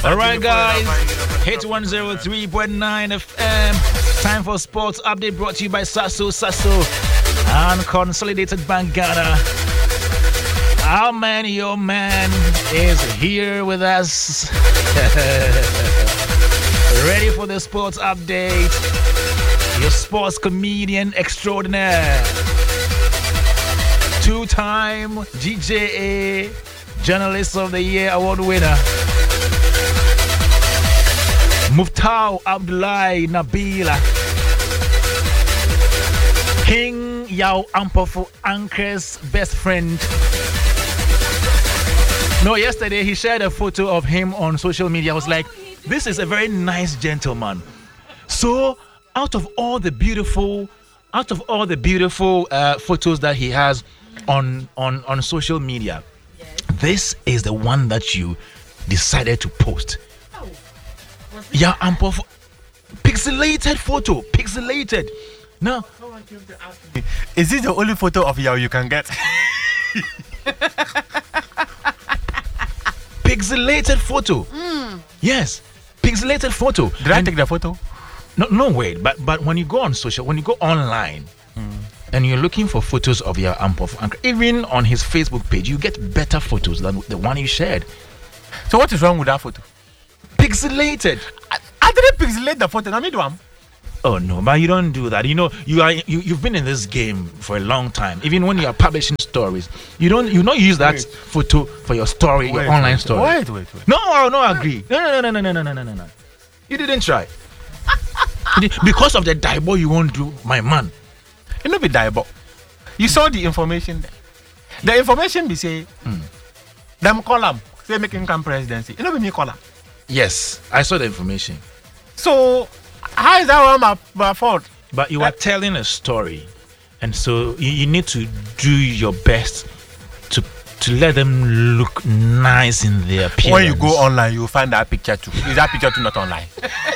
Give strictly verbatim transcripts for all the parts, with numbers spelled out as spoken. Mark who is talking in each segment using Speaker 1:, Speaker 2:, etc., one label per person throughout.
Speaker 1: All right, guys. Hit one oh three point nine F M. Time for sports update brought to you by Sasso Sasso and Consolidated Bank Ghana. Our man, your man, is here with us. Ready for the sports update. Your sports comedian extraordinaire. Two-time G J A Journalist of the Year award winner. Muftau Abdullahi Nabila. King Yao Ampofu Anker's best friend. No, yesterday he shared a photo of him on social media. I was like, this is a very nice gentleman. So, out of all the beautiful, out of all the beautiful uh, photos that he has on on on social media, yes, this is the one that you decided to post. Oh, yeah, Ampofu, pixelated photo, pixelated. Now,
Speaker 2: someone came to ask me, is this the only photo of Yao you can get?
Speaker 1: Pixelated photo.
Speaker 3: Mm.
Speaker 1: Yes, pixelated photo.
Speaker 2: Did and I take the photo?
Speaker 1: No, no, wait. But but when you go on social, when you go online, mm. and you're looking for photos of your Ampofu Anker, even on his Facebook page, you get better photos than the one you shared.
Speaker 2: So what is wrong with that photo?
Speaker 1: Pixelated.
Speaker 2: I, I didn't pixelate the photo. I made one.
Speaker 1: Oh no, but you don't do that. You know, you are you, you've been in this game for a long time. Even when you are publishing stories, you don't you don't use that wait. photo for your story, wait, your online
Speaker 2: wait,
Speaker 1: story.
Speaker 2: Wait, wait, wait.
Speaker 1: No, no, no, agree. No, no, no, no, no, no, no, no, no. You didn't try. Because of the diabo you won't do, my man.
Speaker 2: It not be diabo. You saw the information there. The information be say, mm. them column say making come presidency. It not be me column.
Speaker 1: Yes, I saw the information.
Speaker 2: So how is that my, my fault?
Speaker 1: But you are uh, telling a story, and so you, you need to do your best to to let them look nice in their appearance.
Speaker 2: When you go online, you will find that picture too. Is that picture too not online?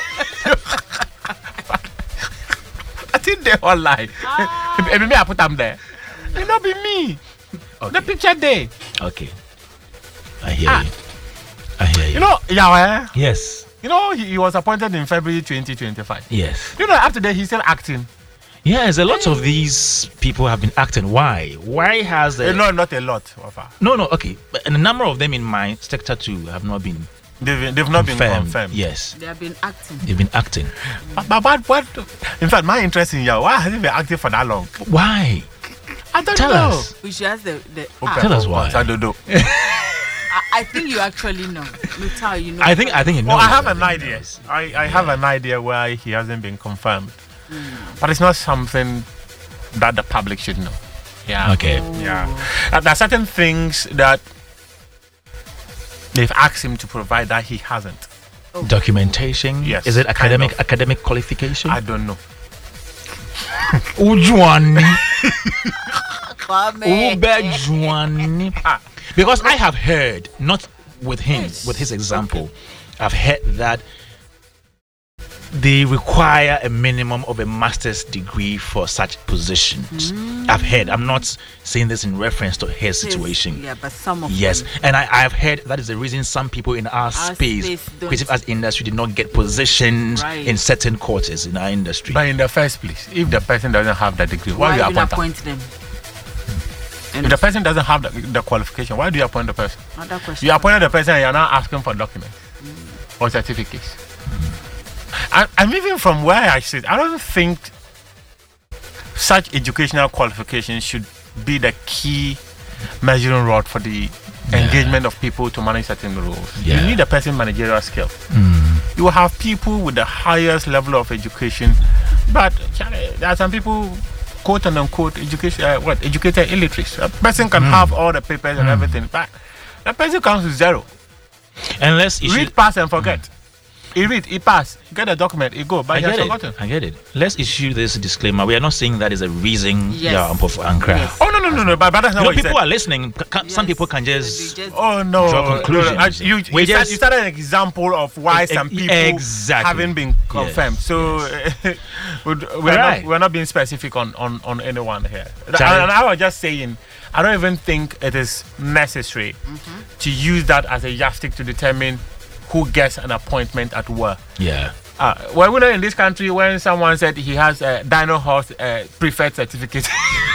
Speaker 2: I think they're online. Ah. Maybe I put them there. It not be me. Okay. The picture there.
Speaker 1: Okay. I hear ah. you. I hear you.
Speaker 2: You know, Yahweh?
Speaker 1: Yes.
Speaker 2: You know, he, he was appointed in February twenty twenty-five.
Speaker 1: Yes.
Speaker 2: You know, after that, he's still acting.
Speaker 1: Yes, a lot of these people have been acting. Why? Why has the...
Speaker 2: No, not a lot. Offer.
Speaker 1: No, no, okay. But a number of them in my sector too have not been...
Speaker 2: They've, they've not confirmed. been confirmed.
Speaker 1: Yes.
Speaker 3: They have been acting.
Speaker 1: They've been acting.
Speaker 2: But, but what, what... In fact, my interest in you, why has he been acting for that long?
Speaker 1: Why?
Speaker 2: I don't
Speaker 1: Tell
Speaker 2: know.
Speaker 1: us.
Speaker 3: We should ask the... the
Speaker 1: okay. ah. Tell us why.
Speaker 2: I don't know.
Speaker 3: I think you actually know. Muftau, you know.
Speaker 1: I think I think you know.
Speaker 2: Well, I have an idea. I, I yeah. have an idea why he hasn't been confirmed, mm. but it's not something that the public should know. Yeah.
Speaker 1: Okay.
Speaker 2: Oh. Yeah. Uh, there are certain things that they've asked him to provide that he hasn't.
Speaker 1: Oh. Documentation.
Speaker 2: Yes.
Speaker 1: Is it academic
Speaker 2: kind of.
Speaker 1: academic qualification?
Speaker 2: I don't know.
Speaker 1: Ujuani. Ubejuani. Because I have heard, not with him, yes. with his example, okay. I've heard that they require a minimum of a master's degree for such positions. Mm. I've heard. I'm not saying this in reference to his situation.
Speaker 3: Yeah, but some of
Speaker 1: yes,
Speaker 3: them.
Speaker 1: and I, I've heard that is the reason some people in our, our space, space creative arts industry, did not get positions right. in certain quarters in our industry.
Speaker 2: But in the first place, if the person doesn't have that degree, why, why do you appoint,
Speaker 3: appoint them?
Speaker 2: If the person doesn't have the, the qualification, why do you appoint the person?
Speaker 3: Another question.
Speaker 2: You appointed the person and you're now asking for documents mm. or certificates. Mm. And, and even from where I sit, I don't think such educational qualifications should be the key measuring rod for the yeah. engagement of people to manage certain roles. Yeah. You need a person managerial skill. Mm. You will have people with the highest level of education, but there are some people, quote and unquote, education, uh, what, educated illiterates. A person can mm. have all the papers mm. and everything, but the person comes with zero.
Speaker 1: Unless you
Speaker 2: read,
Speaker 1: should...
Speaker 2: pass, and forget. Mm. He read, he pass, get a document, he go, but
Speaker 1: I
Speaker 2: he has
Speaker 1: get
Speaker 2: forgotten.
Speaker 1: it. I get it. Let's issue this disclaimer. We are not saying that is a reason.
Speaker 3: Yes.
Speaker 1: Yeah, Ampofu Anker.
Speaker 2: Yes. Oh no no no no! But, but that's not
Speaker 1: you know,
Speaker 2: what
Speaker 1: people
Speaker 2: said.
Speaker 1: are listening. Can, yes. Some people can just,
Speaker 3: just
Speaker 2: oh no
Speaker 1: draw conclusions.
Speaker 2: No, no. I, you, you,
Speaker 1: we
Speaker 2: start,
Speaker 1: just,
Speaker 2: you started an example of why
Speaker 1: ex-
Speaker 2: some people
Speaker 1: exactly.
Speaker 2: haven't been confirmed.
Speaker 1: Yes.
Speaker 2: So
Speaker 1: yes.
Speaker 2: we're, we're,
Speaker 1: right.
Speaker 2: not, we're not being specific on, on, on anyone here. And, and I was just saying, I don't even think it is necessary mm-hmm. to use that as a yardstick to determine who gets an appointment at work.
Speaker 1: Yeah.
Speaker 2: Uh, well, we know in this country when someone said he has a Dino Horse uh, prefect certificate.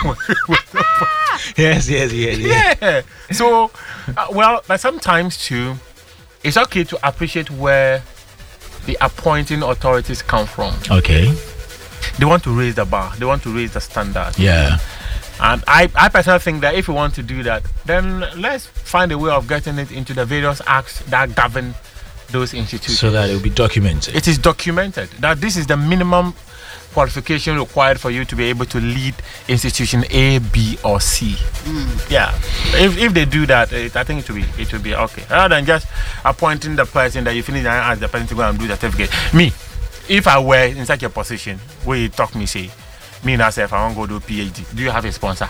Speaker 1: Yes, yes, yes, yes.
Speaker 2: Yeah. So, uh, well, but sometimes too, it's okay to appreciate where the appointing authorities come from.
Speaker 1: Okay.
Speaker 2: They want to raise the bar. They want to raise the standard.
Speaker 1: Yeah.
Speaker 2: And I, I personally think that if we want to do that, then let's find a way of getting it into the various acts that govern those institutions.
Speaker 1: So that it will be documented.
Speaker 2: It is documented that this is the minimum qualification required for you to be able to lead institution A, B, or C. Mm. Yeah, if, if they do that, it, I think it will be it will be okay. Rather than just appointing the person that you finish and ask the person to go and do the certificate. Me, if I were in such a position where you talk me say, me myself, I want to go do PhD. Do you have a sponsor?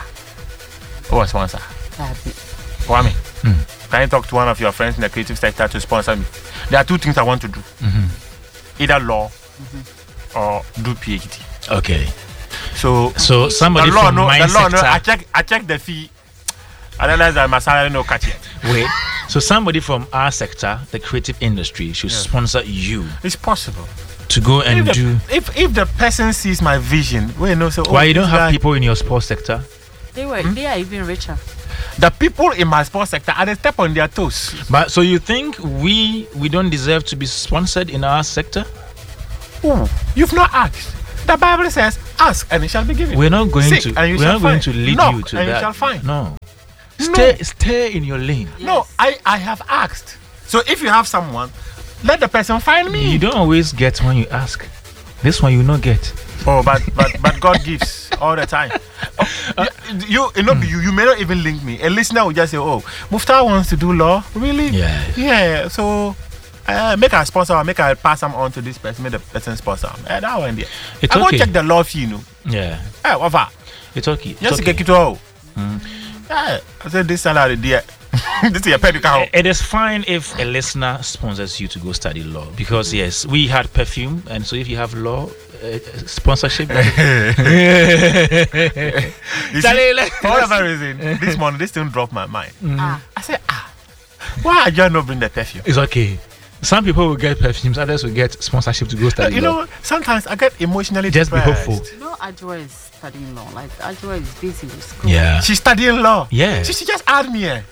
Speaker 2: Who a sponsor? Why me? Mm. Can you talk to one of your friends in the creative sector to sponsor me? There are two things I want to do. Mm-hmm. Either law mm-hmm. or do PhD.
Speaker 1: Okay.
Speaker 2: So
Speaker 1: so somebody
Speaker 2: the law,
Speaker 1: from
Speaker 2: no,
Speaker 1: my
Speaker 2: the law,
Speaker 1: sector.
Speaker 2: No, I check I check the fee. I realize that my salary no catch it.
Speaker 1: Wait. So somebody from our sector, the creative industry, should yeah. sponsor you.
Speaker 2: It's possible.
Speaker 1: To go and
Speaker 2: if the,
Speaker 1: do.
Speaker 2: If if the person sees my vision, well, no, so
Speaker 1: why
Speaker 2: oh,
Speaker 1: you don't have
Speaker 2: guy,
Speaker 1: people in your sports sector?
Speaker 3: They were. Hmm? They are even richer.
Speaker 2: The people in my sports sector are they step on their toes.
Speaker 1: But so you think we we don't deserve to be sponsored in our sector?
Speaker 2: Oh, you've not asked. The Bible says, "Ask and it shall be given."
Speaker 1: We're not going
Speaker 2: Seek,
Speaker 1: to.
Speaker 2: And you
Speaker 1: we're
Speaker 2: shall
Speaker 1: not
Speaker 2: find.
Speaker 1: going to lead
Speaker 2: Knock,
Speaker 1: you to
Speaker 2: and
Speaker 1: that.
Speaker 2: You shall find.
Speaker 1: No. Stay,
Speaker 2: no.
Speaker 1: stay in your lane.
Speaker 3: Yes.
Speaker 2: No, I I have asked. So if you have someone, let the person find me.
Speaker 1: You don't always get when you ask. This one you will not get.
Speaker 2: Oh, but but but God gives all the time. Oh, you you know mm. you, you may not even link me. A listener will just say, "Oh, Muftar wants to do law, really?
Speaker 1: Yeah,
Speaker 2: yeah." So uh, make a sponsor, make a pass them on to this person, make the person sponsor. Uh, that one there.
Speaker 1: It's
Speaker 2: I
Speaker 1: okay.
Speaker 2: go check the law fee, you know.
Speaker 1: Yeah.
Speaker 2: Hey, what for?
Speaker 1: It's okay. It's
Speaker 2: just
Speaker 1: okay.
Speaker 2: get it all. Mm. Yeah, I said this salary there. This is a pedicle.
Speaker 1: It is fine if a listener sponsors you to go study law because yes, we had perfume, and so if you have law uh, sponsorship,
Speaker 2: you see, for whatever reason, this morning this thing dropped my mind. Mm. Ah. I said, ah, why are you not bring the perfume?
Speaker 1: It's okay. Some people will get perfumes, others will get sponsorship to go study
Speaker 2: uh, you
Speaker 1: law.
Speaker 2: know, sometimes I get emotionally
Speaker 1: just
Speaker 2: depressed.
Speaker 1: be hopeful.
Speaker 3: You know, Ajwa is studying law. Like Ajwa is busy with school.
Speaker 1: Yeah,
Speaker 2: she's studying law.
Speaker 1: Yeah,
Speaker 2: she should just add me here.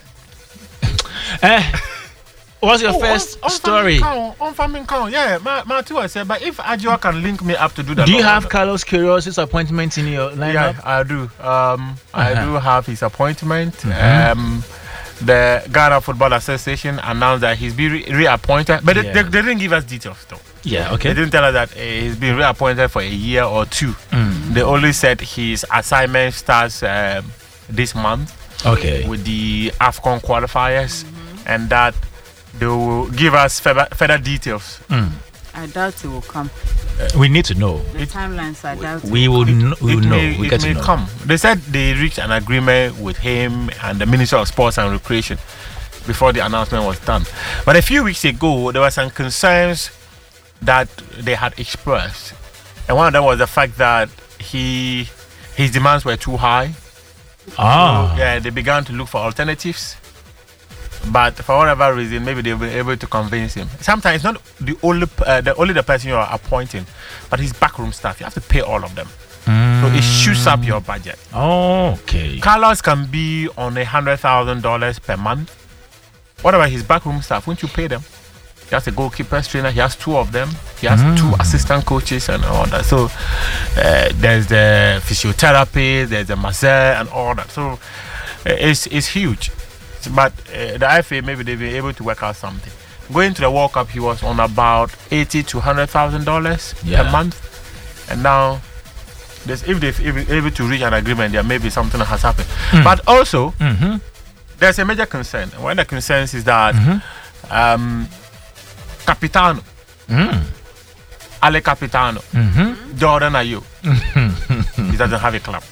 Speaker 1: Uh, what's your
Speaker 2: oh,
Speaker 1: first
Speaker 2: on, on
Speaker 1: story?
Speaker 2: On farming count, yeah. My, my two I said, but if Ajwa can link me up to do that.
Speaker 1: Do you have Carlos Queiroz's appointment in your lineup?
Speaker 2: Yeah, I do. Um, uh-huh. I do have his appointment.
Speaker 1: Mm-hmm.
Speaker 2: Um, the Ghana Football Association announced that he's been re- reappointed, but yeah. they, they, they didn't give us details though.
Speaker 1: Yeah, okay.
Speaker 2: They didn't tell us that uh, he's been reappointed for a year or two. Mm. They only said his assignment starts um, this month.
Speaker 1: Okay.
Speaker 2: With the AFCON qualifiers, mm-hmm. and that they will give us further, further details.
Speaker 1: Mm.
Speaker 3: I doubt it will come.
Speaker 1: Uh, we need to know.
Speaker 3: The timelines, I doubt
Speaker 1: we will. Kn- we will know.
Speaker 2: May,
Speaker 1: we
Speaker 2: it
Speaker 1: get
Speaker 2: may
Speaker 1: to know.
Speaker 2: come. They said they reached an agreement with him and the Minister of Sports and Recreation before the announcement was done. But a few weeks ago, there were some concerns that they had expressed, and one of them was the fact that he his demands were too high.
Speaker 1: Ah.
Speaker 2: So, yeah, they began to look for alternatives, but for whatever reason, maybe they were able to convince him. Sometimes not the only uh, the only the person you are appointing, but his backroom staff. You have to pay all of them, mm. so it shoots up your budget.
Speaker 1: Oh, okay.
Speaker 2: Carlos can be on a hundred thousand dollars per month. What about his backroom staff? Won't you pay them? He has a goalkeeper's trainer. He has two of them. He has mm. two assistant coaches and all that. So uh, there's the physiotherapy, there's the masseur and all that. So uh, it's it's huge. But uh, the I F A, maybe they've been able to work out something. Going to the World Cup, he was on about eighty to hundred thousand dollars
Speaker 1: yeah.
Speaker 2: per month, and now there's if they've been able to reach an agreement, there may be something that has happened. Mm. But also,
Speaker 1: mm-hmm.
Speaker 2: there's a major concern. One of the concerns is that.
Speaker 1: Mm-hmm.
Speaker 2: Um, Capitano,
Speaker 1: mm.
Speaker 2: Ale Capitano,
Speaker 1: mm-hmm.
Speaker 2: Jordan Ayew, he doesn't have a club.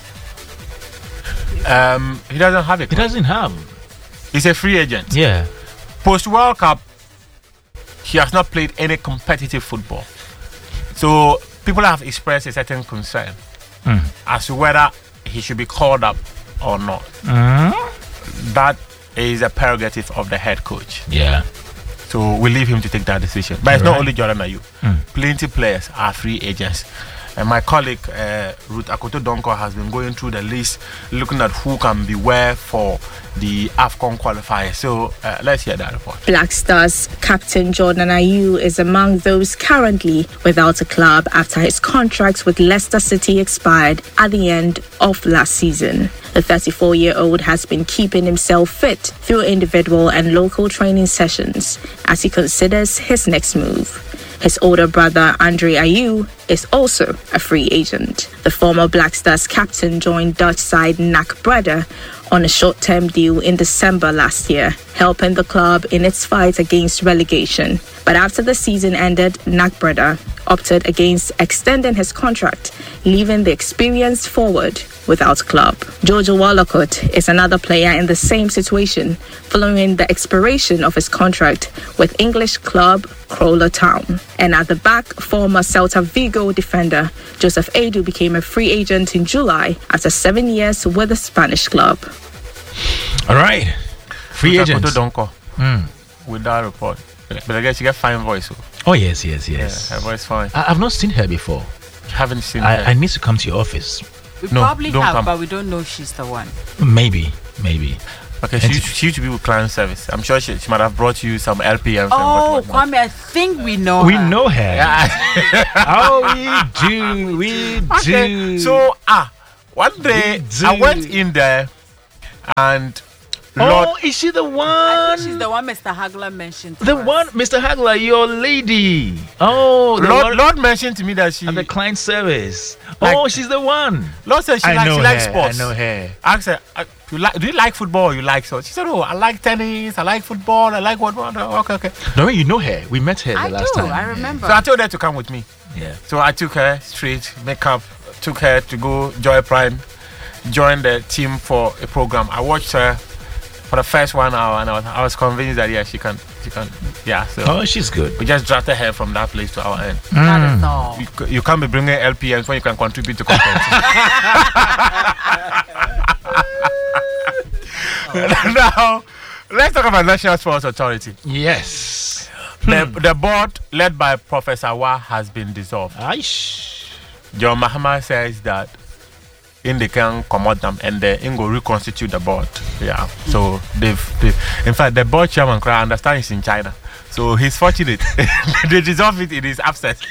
Speaker 2: Um, he doesn't have a club.
Speaker 1: He doesn't have.
Speaker 2: He's a free agent.
Speaker 1: Yeah.
Speaker 2: Post World Cup, he has not played any competitive football. So people have expressed a certain concern mm. as to whether he should be called up or not.
Speaker 1: Mm.
Speaker 2: That is a prerogative of the head coach.
Speaker 1: Yeah.
Speaker 2: So we leave him to take that decision. But it's
Speaker 1: Right.
Speaker 2: not only Jordan Ayew.
Speaker 1: Mm.
Speaker 2: Plenty players are free agents. And my colleague uh, Ruth Akoto Donko has been going through the list, looking at who can be where for the AFCON qualifier. So uh, let's hear that report.
Speaker 4: Black Stars captain Jordan Ayew is among those currently without a club after his contract with Leicester City expired at the end of last season. The thirty-four-year-old has been keeping himself fit through individual and local training sessions as he considers his next move. His older brother, Andre Ayew, is also a free agent. The former Black Stars captain joined Dutch side N A C Breda on a short-term deal in December last year, helping the club in its fight against relegation. But after the season ended, N A C Breda opted against extending his contract, leaving the experienced forward without a club. Jojo Wallacott is another player in the same situation, following the expiration of his contract with English club Crawler Town. And at the back, former Celta Vigo defender Joseph Edu became a free agent in July after seven years with the Spanish club.
Speaker 1: All right. Free
Speaker 2: Ruth
Speaker 1: agents.
Speaker 2: Akoto Donko
Speaker 1: Mm.
Speaker 2: with that report. But I guess she got fine voice. Oh.
Speaker 1: Oh, yes, yes, yes.
Speaker 2: Yeah, her voice fine.
Speaker 1: I- I've not seen her before.
Speaker 2: You haven't seen her.
Speaker 1: I, I need to come to your office.
Speaker 3: We
Speaker 2: No,
Speaker 3: probably
Speaker 2: don't
Speaker 3: have,
Speaker 2: come.
Speaker 3: but we don't know she's the one.
Speaker 1: Maybe, maybe.
Speaker 2: Okay, she used, she used to be with client service. I'm sure she, she might have brought you some L P M.
Speaker 3: Oh, Kwame, I think we know
Speaker 1: We
Speaker 3: her.
Speaker 1: know her.
Speaker 2: Yeah.
Speaker 1: Oh, we do. We
Speaker 2: Okay,
Speaker 1: do.
Speaker 2: so ah, one day
Speaker 1: We
Speaker 2: I
Speaker 1: do.
Speaker 2: went in there and Lord,
Speaker 1: oh, is she the
Speaker 3: I
Speaker 1: one?
Speaker 3: think she's the one Mister Hagler mentioned. to
Speaker 1: The
Speaker 3: us.
Speaker 1: one, Mister Hagler, your lady. Oh, the
Speaker 2: Lord,
Speaker 1: one
Speaker 2: Lord mentioned to me that she
Speaker 1: at the client service.
Speaker 2: Like-
Speaker 1: oh, she's the one.
Speaker 2: Lord said she
Speaker 1: I
Speaker 2: likes
Speaker 1: know
Speaker 2: she
Speaker 1: her.
Speaker 2: likes sports.
Speaker 1: I know her.
Speaker 2: I asked her, uh, you like, do you like football or you like sports? She said, oh, I like tennis, I like football, I like what, what okay, okay.
Speaker 1: No, you know her. We met her the
Speaker 3: I
Speaker 1: last
Speaker 3: do,
Speaker 1: time.
Speaker 3: I
Speaker 1: Yeah.
Speaker 3: remember.
Speaker 2: So I told her to come with me.
Speaker 1: Yeah.
Speaker 2: So I took her straight, makeup, took her to go Joy Prime, join the team for a program. I watched her for the first one hour and I was, I was convinced that yeah, she can, she can, yeah. So
Speaker 1: Oh, she's good.
Speaker 2: we just drafted her from that place to our end.
Speaker 3: That is all.
Speaker 2: You, c- you can't be bringing L P Ms when you can contribute to content. Now, let's talk about National Sports Authority.
Speaker 1: Yes.
Speaker 2: The, the board, led by Professor Wah, has been dissolved.
Speaker 1: Aish.
Speaker 2: John Mahama says that in they can commot them and they in go reconstitute the board. Yeah. So they've, they've in fact the board chairman I understand is in China. So he's fortunate. They dissolve it in his absence.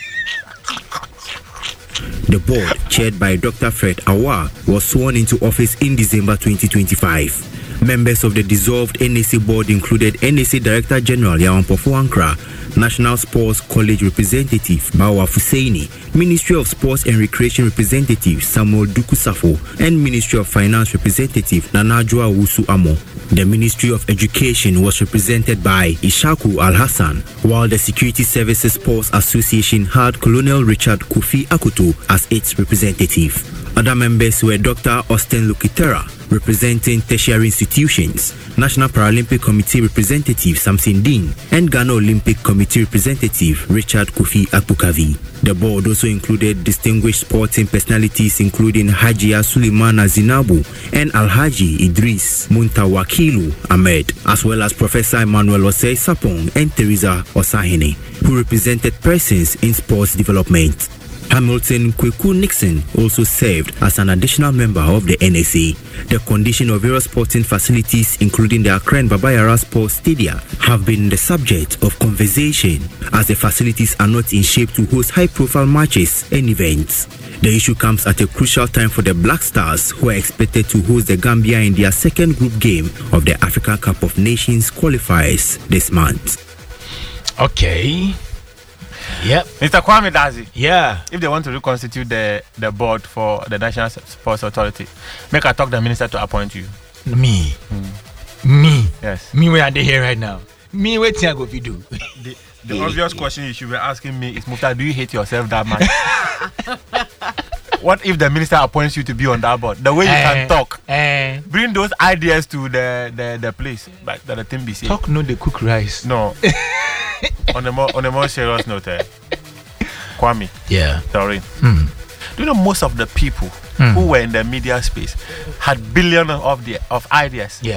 Speaker 5: The board, chaired by Doctor Fred Awa, was sworn into office in December twenty twenty-five. Members of the dissolved N S A board included N S A Director General Yawan Pofuankra, National Sports College Representative Bawa Fuseini, Ministry of Sports and Recreation Representative Samuel Dukusafo, and Ministry of Finance Representative Nanajua Wusu Amo. The Ministry of Education was represented by Ishaku Al-Hassan, while the Security Services Sports Association had Colonel Richard Kofi Akutu as its representative. Other members were Doctor Austin Lukitera, representing tertiary institutions, National Paralympic Committee Representative Samson Dean, and Ghana Olympic Committee Representative Richard Kofi Akbukavi. The board also included distinguished sporting personalities including Hajia Suleiman Zinabu and Alhaji Idris Muntawakilu Ahmed, as well as Professor Emmanuel Osei Sapong and Teresa Osahene, who represented persons in sports development. Hamilton Kweku Nixon also served as an additional member of the N S A. The condition of various sporting facilities, including the Accra and Babayara Sports Stadia, have been the subject of conversation as the facilities are not in shape to host high-profile matches and events. The issue comes at a crucial time for the Black Stars, who are expected to host the Gambia in their second group game of the Africa Cup of Nations qualifiers this month.
Speaker 1: Okay. Yep.
Speaker 2: Mister Kwame Dazi,
Speaker 1: Yeah.
Speaker 2: if they want to reconstitute the, the board for the National Sports Authority, make I talk the minister to appoint you.
Speaker 1: Me. Me.
Speaker 2: Yes.
Speaker 1: Me where are they here right now? Me waiting I go fi do.
Speaker 2: The, the obvious question you should be asking me is, Mufta, do you hate yourself that much? What if the minister appoints you to be on that board? The way you
Speaker 1: Eh,
Speaker 2: can talk,
Speaker 1: eh.
Speaker 2: bring those ideas to the, the, the place, but that the thing be said.
Speaker 1: Talk no they cook rice.
Speaker 2: No. on a more on a more serious note, eh, Kwame,
Speaker 1: Yeah.
Speaker 2: sorry.
Speaker 1: Hmm.
Speaker 2: Do you know most of the people
Speaker 1: Hmm.
Speaker 2: who were in the media space had billions of the of ideas?
Speaker 1: Yeah.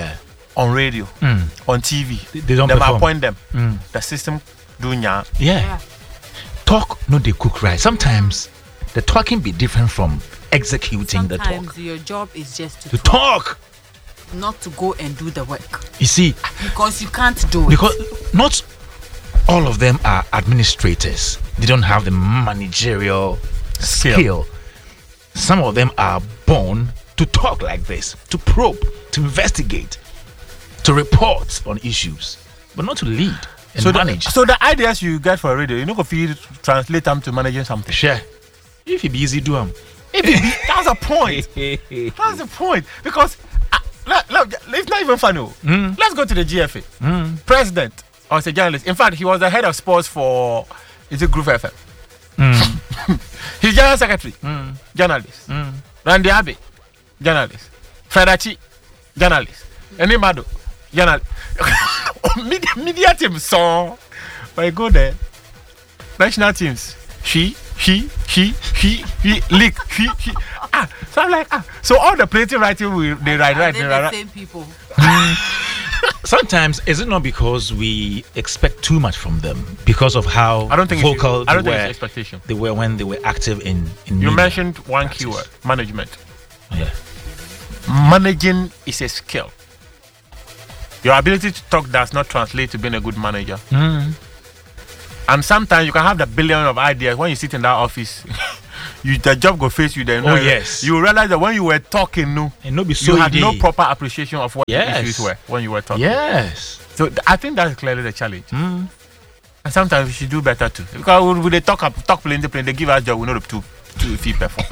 Speaker 2: on radio,
Speaker 1: Mm.
Speaker 2: on T V.
Speaker 1: They, they don't
Speaker 2: Them
Speaker 1: perform.
Speaker 2: appoint them.
Speaker 1: Mm.
Speaker 2: The system do nya.
Speaker 1: Yeah.
Speaker 3: Yeah.
Speaker 1: Talk, no, they cook right. Sometimes the talking be different from executing the
Speaker 3: Sometimes
Speaker 1: talk.
Speaker 3: your job is just to,
Speaker 1: To
Speaker 3: talk,
Speaker 1: talk,
Speaker 3: not to go and do the work,
Speaker 1: you see,
Speaker 3: because you can't do it.
Speaker 1: because not all of them are administrators. They don't have the managerial
Speaker 2: Skill.
Speaker 1: skill. Some of them are born to talk like this, to probe, to investigate, to report on issues, but not to lead and
Speaker 2: So the,
Speaker 1: manage.
Speaker 2: so the ideas you get for a radio, you know, if you translate them to managing something.
Speaker 1: Share. If you be easy, do them.
Speaker 2: That's the point. That's the point. Because uh, look, look, it's not even funny.
Speaker 1: Mm.
Speaker 2: Let's go to the G F A.
Speaker 1: Mm.
Speaker 2: President or a journalist. In fact, he was the head of sports for is it Groove F M.
Speaker 1: Mm.
Speaker 2: He's general secretary,
Speaker 1: Mm.
Speaker 2: journalist.
Speaker 1: Mm.
Speaker 2: Randy Abbey, journalist. Fedachi, journalist. Enimado, journalist. media, media team, so when you go there, national teams, she, he, he, he, he, leak, he, he. Ah, so I'm like, ah, so all the plating writing, we they write,
Speaker 3: Are
Speaker 2: write,
Speaker 3: they
Speaker 2: they
Speaker 3: the
Speaker 2: write.
Speaker 3: same people?
Speaker 1: Sometimes is it not because we expect too much from them because of how
Speaker 2: I don't think
Speaker 1: vocal
Speaker 2: it's, I don't
Speaker 1: they
Speaker 2: think
Speaker 1: were,
Speaker 2: it's expectation.
Speaker 1: they were when they were active in in
Speaker 2: You
Speaker 1: media.
Speaker 2: mentioned one
Speaker 1: practice.
Speaker 2: keyword, management.
Speaker 1: Yeah.
Speaker 2: Managing is a skill. Your ability to talk does not translate to being a good manager.
Speaker 1: Mm.
Speaker 2: And sometimes you can have the billion of ideas when you sit in that office. you the job go face you then.
Speaker 1: Oh, yes.
Speaker 2: You realize that when you were talking, no,
Speaker 1: And not be so
Speaker 2: you had no
Speaker 1: day.
Speaker 2: proper appreciation of what
Speaker 1: Yes.
Speaker 2: the issues were when you were talking.
Speaker 1: Yes.
Speaker 2: So th- I think that's clearly the challenge.
Speaker 1: Mm.
Speaker 2: And sometimes we should do better too. Because when they talk up, talk plenty, plenty, they give us job, we know the two, two feet perform.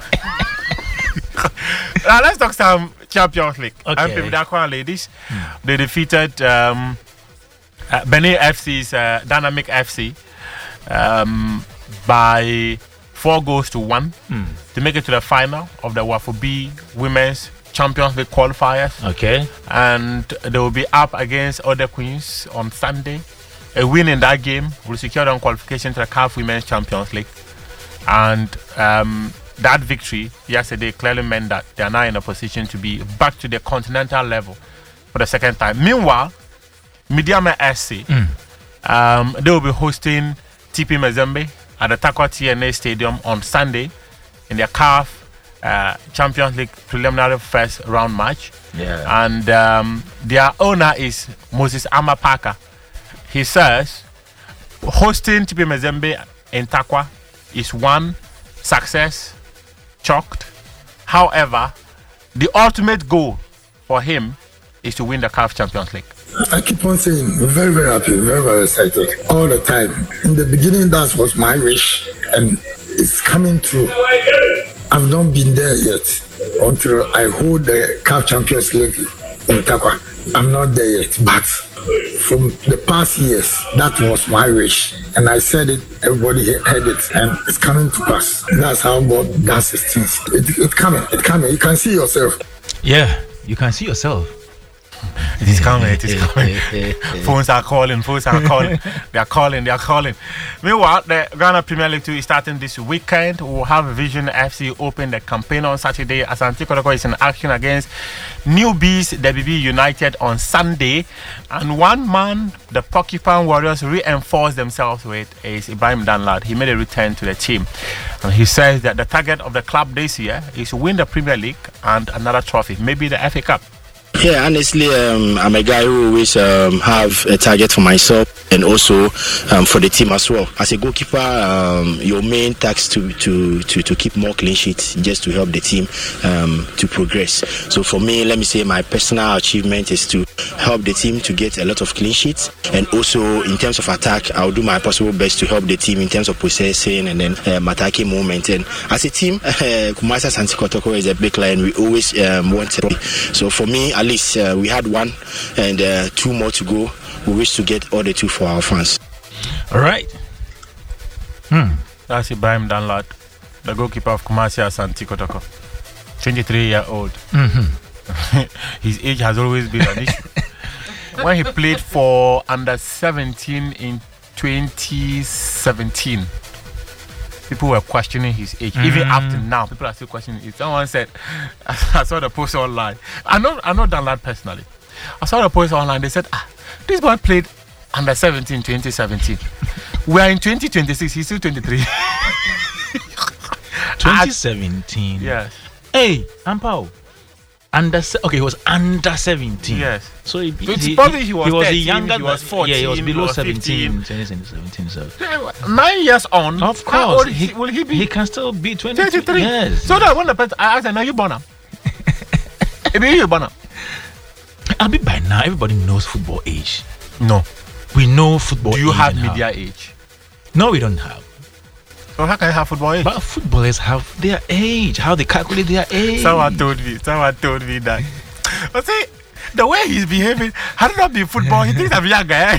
Speaker 2: Now let's talk some Champions League.
Speaker 1: Okay.
Speaker 2: M P Dakwa ladies, they defeated um, uh, Benin F C's uh, Dynamic F C um, by four goals to one
Speaker 1: Mm.
Speaker 2: to make it to the final of the Wafo B Women's Champions League qualifiers.
Speaker 1: Okay.
Speaker 2: And they will be up against other Queens on Sunday. A win in that game will secure them qualification to the C A F Women's Champions League. And um, that victory yesterday clearly meant that they are now in a position to be back to the continental level for the second time. Meanwhile, Midiama S C,
Speaker 1: Mm.
Speaker 2: um, they will be hosting T P Mazembe at the Takwa T N A Stadium on Sunday in their C A F uh, Champions League preliminary first round match.
Speaker 1: Yeah.
Speaker 2: And um, their owner is Moses Amapaka. He says hosting T P Mazembe in Takwa is one success chalked. However, the ultimate goal for him is to win the C A F Champions League.
Speaker 6: I keep on saying, we're very, very happy, very, very excited all the time. In the beginning, that was my wish, and it's coming true. I've not been there yet until I hold the C A F Champions League in Takwa. I'm not there yet, but from the past years, that was my wish. And I said it, everybody heard it, and it's coming to pass. That's how God does his things. It, it's coming, it's coming. You can see yourself.
Speaker 1: Yeah. You can see yourself.
Speaker 2: It is coming, it is coming. Phones are calling, phones are calling. They are calling, they are calling. Meanwhile, the Ghana Premier League two is starting this weekend. We'll have Vision F C open the campaign on Saturday. Asante Kotoko is in action against Newbies, the B B United on Sunday. And one man the Porcupine Warriors reinforced themselves with is Ibrahim Danlad. He made a return to the team. And he says that the target of the club this year is to win the Premier League and another trophy, maybe the F A Cup.
Speaker 7: Yeah, honestly, um, I'm a guy who always um, have a target for myself and also um, for the team as well. As a goalkeeper, um, your main task to, to, to, to keep more clean sheets just to help the team um, to progress. So for me, let me say my personal achievement is to help the team to get a lot of clean sheets, and also in terms of attack, I'll do my possible best to help the team in terms of possessing and then um, attacking movement. And as a team, uh, Kumasi Asante Kotoko is a big line. We always um, want to. So for me, at least uh, we had one and uh, two more to go. We wish to get all the two for our fans.
Speaker 1: All right. Hmm.
Speaker 2: That's Ibrahim Danlad, the goalkeeper of Kumasi Asante Kotoko. twenty-three year old.
Speaker 1: Mm-hmm.
Speaker 2: His age has always been an issue. When he played for under seventeen in twenty seventeen, people were questioning his age. Mm. Even up to now, people are still questioning it. Someone said, I saw the post online. I know, I know Danlad personally. I saw the post online. They said, ah, this boy played under seventeen twenty seventeen. We are in twenty twenty-six. He's still twenty-three.
Speaker 1: twenty seventeen.
Speaker 2: Yes.
Speaker 1: Hey, Ampao. Under se- okay, he was under seventeen.
Speaker 2: Yes.
Speaker 1: So he,
Speaker 2: So it's
Speaker 1: he,
Speaker 2: probably he was
Speaker 1: he was the
Speaker 2: thirteen,
Speaker 1: younger.
Speaker 2: he was fourteen,
Speaker 1: yeah, he was
Speaker 2: he
Speaker 1: below
Speaker 2: was
Speaker 1: seventeen.
Speaker 2: fifteen.
Speaker 1: twenty seventeen. So
Speaker 2: Nine years on.
Speaker 1: of
Speaker 2: how
Speaker 1: course,
Speaker 2: old
Speaker 1: he,
Speaker 2: he, will he be?
Speaker 1: He can still be twenty.
Speaker 2: twenty-three.
Speaker 1: Yes.
Speaker 2: So that when the person I asked him, "Are you born up?" Maybe you born up.
Speaker 1: I mean, by now everybody knows football age.
Speaker 2: No.
Speaker 1: We know football.
Speaker 2: Do you
Speaker 1: age
Speaker 2: have
Speaker 1: and how-
Speaker 2: media age?
Speaker 1: No, we don't have.
Speaker 2: So how can you have football age?
Speaker 1: But footballers have their age. How they calculate their age.
Speaker 2: Someone told me. Someone told me that. But see, the way he's behaving, had it not been football, he thinks I'm younger. Eh?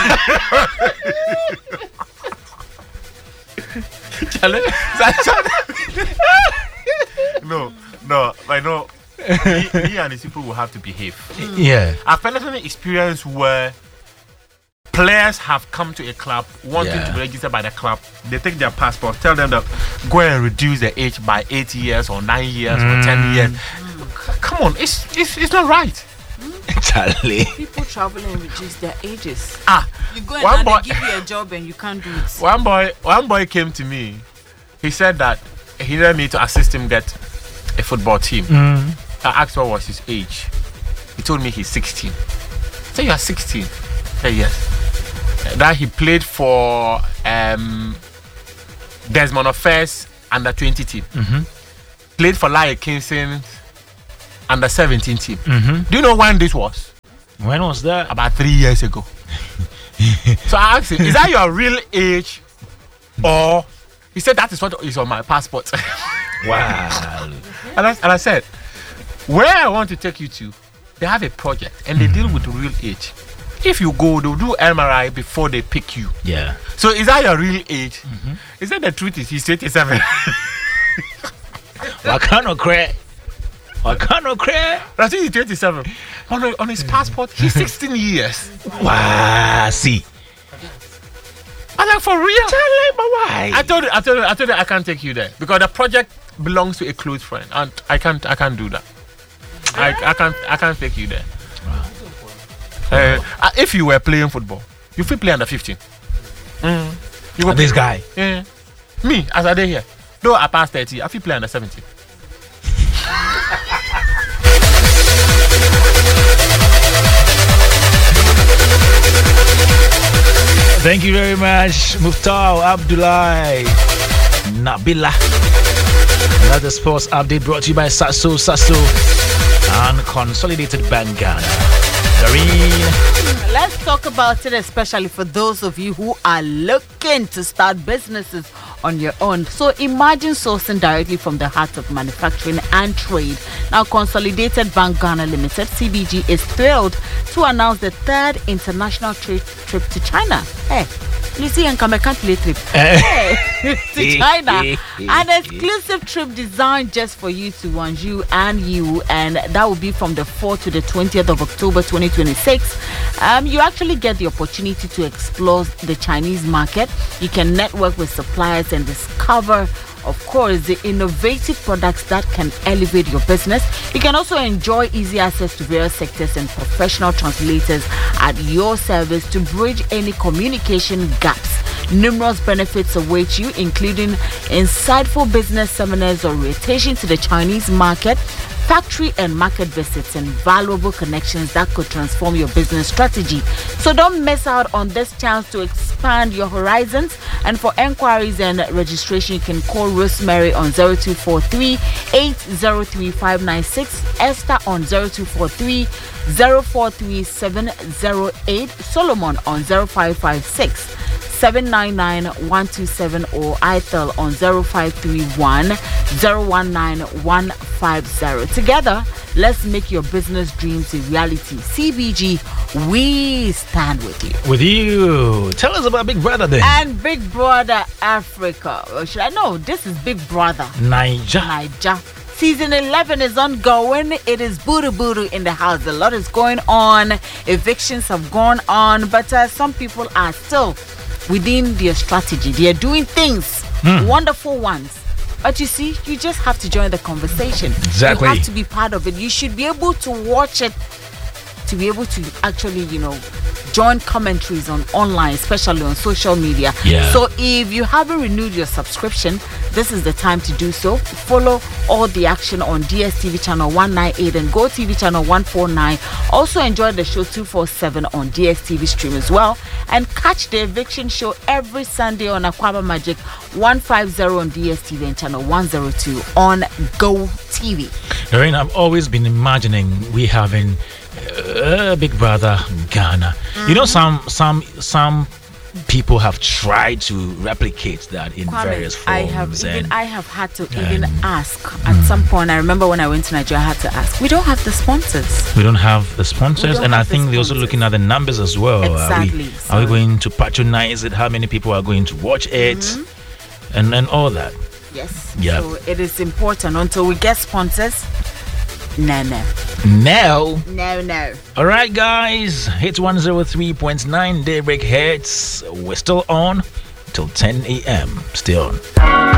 Speaker 2: no, no, I know. He, he and his people will have to behave.
Speaker 1: Yeah.
Speaker 2: I've personally experienced where players have come to a club wanting
Speaker 1: Yeah.
Speaker 2: to be registered by the club. They take their passport, tell them that go and reduce the age by eight years or nine years or ten years. C- Come on, it's, it's it's not right.
Speaker 1: Charlie.
Speaker 3: People travel and reduce their ages.
Speaker 2: Ah,
Speaker 3: You go and
Speaker 2: One
Speaker 3: now
Speaker 2: boy-
Speaker 3: they give you a job and you can't do it.
Speaker 2: one boy one boy came to me. He said that he needed me to assist him get a football team. I asked what was his age. He told me he's sixteen. I said, you are sixteen? I said, yes. That he played for um, Desmond Affairs under twenty team. Played for Laia Kingston under seventeen team. Do you know when this was?
Speaker 1: When was that?
Speaker 2: About three years ago. So I asked him, is that your real age? Or he said that is what is on my passport.
Speaker 1: Wow.
Speaker 2: And I, and I said, where I want to take you to, they have a project and they deal with real age. If you go, they'll do M R I before they pick you.
Speaker 1: Yeah.
Speaker 2: So is that your real age? He said the truth is he's twenty-seven.
Speaker 1: Wakano cry. Wakano cry.
Speaker 2: I think he's twenty-seven. On, the- on his passport, he's sixteen years.
Speaker 1: Wow. See.
Speaker 2: I'm like, for real?
Speaker 1: Charlie, but why?
Speaker 2: I told you, I told you, I told you I can't take you there because the project belongs to a close friend, and I can't, I can't do that. I, I can't, I can't take you there. Uh, uh, if you were playing football, you fit play under fifteen. Mm. You go
Speaker 1: And this
Speaker 2: play-
Speaker 1: guy.
Speaker 2: Yeah. Me, as I did here, though I passed thirty, I fit play under seventeen.
Speaker 1: Thank you very much, Muftar Abdullah Nabila. Another sports update brought to you by Sasso Sasso and Consolidated Bank Ghana. Doreen.
Speaker 3: Let's talk about it, especially for those of you who are looking to start businesses on your own. So imagine sourcing directly from the heart of manufacturing and trade. Now, Consolidated Bank Ghana Limited, C B G, is thrilled to announce the third international trade trip to China. Hey, you see, and come can't trip hey, to China. An exclusive trip designed just for you to Wanju and you, and that will be from the fourth to the twentieth of October twenty twenty-six. Um, you actually get the opportunity to explore the Chinese market. You can network with suppliers and discover, of course, the innovative products that can elevate your business. You can also enjoy easy access to various sectors and professional translators at your service to bridge any communication gaps. Numerous benefits await you, including insightful business seminars, orientation to the Chinese market, factory and market visits, and valuable connections that could transform your business strategy. So don't miss out on this chance to expand your horizons. And for enquiries and registration, you can call Rosemary on zero two four three, eight zero three five nine six, Esther on zero two four three, zero four three seven zero eight, Solomon on zero five five six, seven nine nine one two seven, or Ithel on zero five three one, zero one nine one five zero. Together, let's make your business dreams a reality. C B G, we stand with you.
Speaker 1: With you. Tell us about Big Brother then.
Speaker 3: And Big Brother Africa. Or should I know? This is Big Brother
Speaker 1: Niger.
Speaker 3: Niger. Season eleven is ongoing. It is boo boo in the house. A lot is going on. Evictions have gone on, but uh, some people are still within their strategy. They are doing things,
Speaker 1: Mm.
Speaker 3: wonderful ones. But you see, you just have to join the conversation.
Speaker 1: Exactly.
Speaker 3: You have to be part of it. You should be able to watch it to be able to actually, you know, join commentaries on online, especially on social media.
Speaker 1: Yeah.
Speaker 3: So if you haven't renewed your subscription, this is the time to do so. Follow all the action on D S T V channel one ninety-eight and Go T V channel one forty-nine. Also enjoy the show two forty-seven on D S T V stream as well. And catch the eviction show every Sunday on Aquaba Magic one fifty on D S T V and channel one oh two on Go T V.
Speaker 1: Lorraine, I've always been imagining we having uh, Big Brother Ghana. Mm-hmm. You know, some some some people have tried to replicate that in
Speaker 3: Kwame,
Speaker 1: various forms.
Speaker 3: I have
Speaker 1: and,
Speaker 3: even I have had to
Speaker 1: and,
Speaker 3: even ask at mm. some point. I remember when I went to Nigeria, I had to ask. We don't have the sponsors.
Speaker 1: We don't have the sponsors, and I think they're also looking at the numbers as well.
Speaker 3: Exactly.
Speaker 1: Are we, are we going to patronize it? How many people are going to watch it? Mm-hmm. And and all that.
Speaker 3: Yes.
Speaker 1: Yeah.
Speaker 3: So it is important until we get sponsors. No, no.
Speaker 1: No.
Speaker 3: No, no.
Speaker 1: All right, guys. Hits one oh three point nine Daybreak Hits. We're still on till ten a.m. Still on.